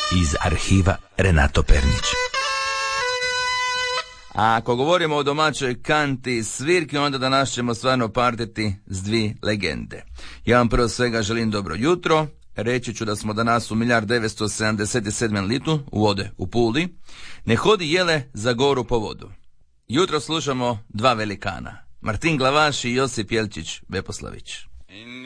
iz arhiva Renato Pernić. A ako govorimo o domaćoj kanti svirki, onda danas ćemo stvarno partiti s dvije legende. Ja vam prvo svega želim dobro jutro. Reći ću da smo danas u 1977. litu u vode u Puli. Ne hodi jele za goru po vodu. Jutro slušamo dva velikana, Martin Glavaš i Josip Jelčić Beposlavić.